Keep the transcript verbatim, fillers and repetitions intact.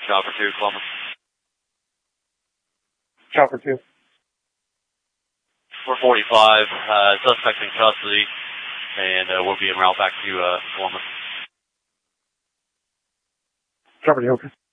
Chopper two, Columbus. Chopper two. four forty-five, uh, suspect in custody, and uh, we'll be en route back to uh, Columbus. Chopper two, okay.